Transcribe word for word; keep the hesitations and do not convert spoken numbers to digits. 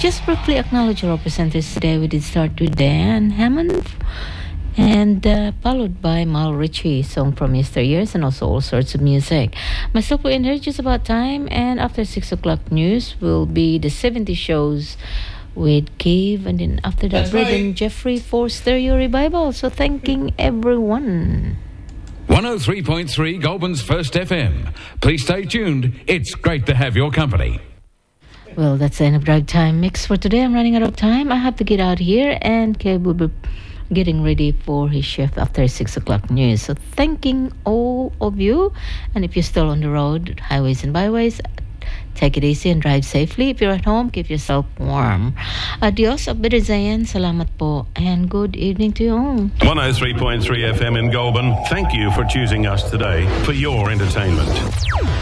just briefly acknowledge our presenters today. We did start with Dan Hammond, and uh, followed by Mal Ritchie, song from yesteryears, and also all sorts of music. Myself will end here just about time, and after six o'clock news will be the seventy shows with Cave, and then after that, Brad and Jeffrey for Stereo Revival. So thanking everyone. one oh three point three Goulburn's First F M. Please stay tuned. It's great to have your company. Well, that's the end of Drive Time Mix for today. I'm running out of time. I have to get out here, and Cave will be getting ready for his shift after six o'clock news. So thanking all of you. And if you're still on the road, highways and byways, take it easy and drive safely. If you're at home, keep yourself warm. Adios, auf Wiedersehen, salamat po, and good evening to you all. one oh three point three F M in Goulburn. Thank you for choosing us today for your entertainment.